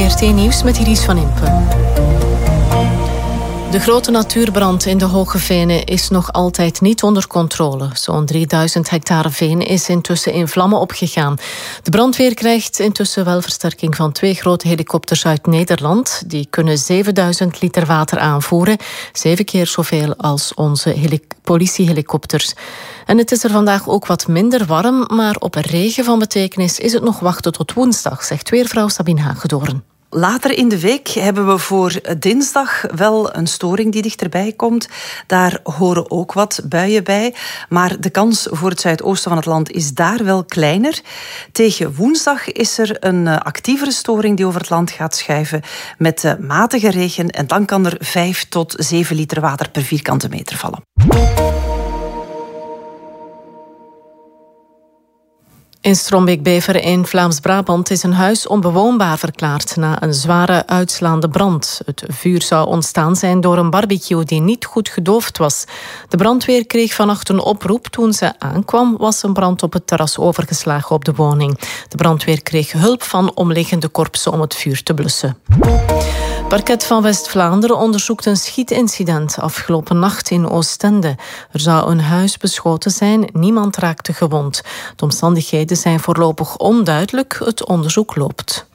VRT Nieuws met Iris van Impen. De grote natuurbrand in de Hoge Venen is nog altijd niet onder controle. Zo'n 3000 hectare veen is intussen in vlammen opgegaan. De brandweer krijgt intussen wel versterking van 2 grote helikopters uit Nederland. Die kunnen 7000 liter water aanvoeren. 7 keer zoveel als onze politiehelikopters. En het is er vandaag ook wat minder warm, maar op regen van betekenis is het nog wachten tot woensdag, zegt weervrouw Sabine Hagedoorn. Later in de week hebben we voor dinsdag wel een storing die dichterbij komt. Daar horen ook wat buien bij. Maar de kans voor het zuidoosten van het land is daar wel kleiner. Tegen woensdag is er een actievere storing die over het land gaat schuiven met matige regen. En dan kan er 5 tot 7 liter water per vierkante meter vallen. In Strombeek-Beveren in Vlaams-Brabant is een huis onbewoonbaar verklaard na een zware uitslaande brand. Het vuur zou ontstaan zijn door een barbecue die niet goed gedoofd was. De brandweer kreeg vannacht een oproep. Toen ze aankwam was een brand op het terras overgeslagen op de woning. De brandweer kreeg hulp van omliggende korpsen om het vuur te blussen. Parket van West-Vlaanderen onderzoekt een schietincident afgelopen nacht in Oostende. Er zou een huis beschoten zijn, niemand raakte gewond. De omstandigheden zijn voorlopig onduidelijk, het onderzoek loopt.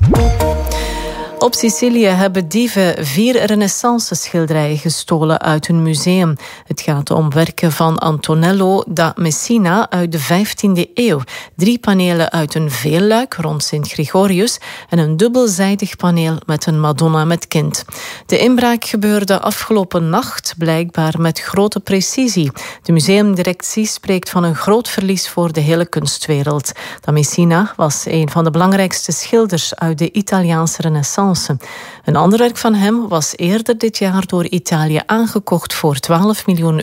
Op Sicilië hebben dieven 4 renaissance-schilderijen gestolen uit een museum. Het gaat om werken van Antonello da Messina uit de 15e eeuw. 3 panelen uit een veelluik rond Sint-Gregorius en een dubbelzijdig paneel met een Madonna met kind. De inbraak gebeurde afgelopen nacht, blijkbaar met grote precisie. De museumdirectie spreekt van een groot verlies voor de hele kunstwereld. Da Messina was een van de belangrijkste schilders uit de Italiaanse Renaissance. Een ander werk van hem was eerder dit jaar door Italië aangekocht voor €12 miljoen.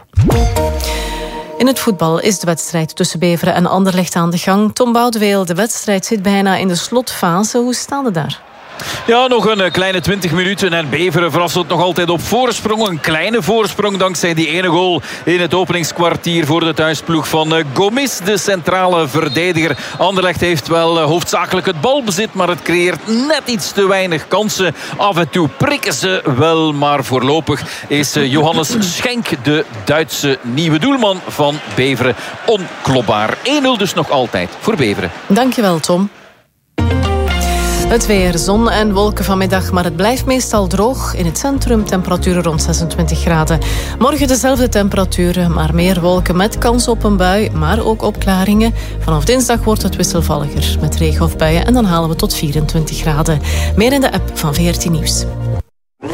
In het voetbal is de wedstrijd tussen Beveren en Anderlecht aan de gang. Tom Boudeweel, de wedstrijd zit bijna in de slotfase. Hoe staan we daar? Ja, nog een kleine 20 minuten en Beveren verrassend nog altijd op voorsprong. Een kleine voorsprong dankzij die ene goal in het openingskwartier voor de thuisploeg van Gomis, de centrale verdediger. Anderlecht heeft wel hoofdzakelijk het balbezit, maar het creëert net iets te weinig kansen. Af en toe prikken ze wel, maar voorlopig is Johannes Schenk, de Duitse nieuwe doelman van Beveren, onklopbaar. 1-0 dus nog altijd voor Beveren. Dankjewel, Tom. Het weer, zon en wolken vanmiddag, maar het blijft meestal droog. In het centrum temperaturen rond 26 graden. Morgen dezelfde temperaturen, maar meer wolken met kans op een bui, maar ook opklaringen. Vanaf dinsdag wordt het wisselvalliger met regen of buien en dan halen we tot 24 graden. Meer in de app van VRT Nieuws.